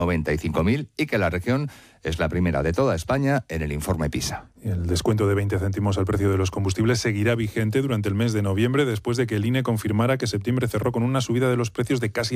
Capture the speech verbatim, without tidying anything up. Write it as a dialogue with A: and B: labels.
A: noventa y cinco mil y que la región es la primera de toda España en el informe PISA.
B: El descuento de veinte céntimos al precio de los combustibles seguirá vigente durante el mes de noviembre, después de que el I N E confirmara que septiembre cerró con una subida de los precios de casi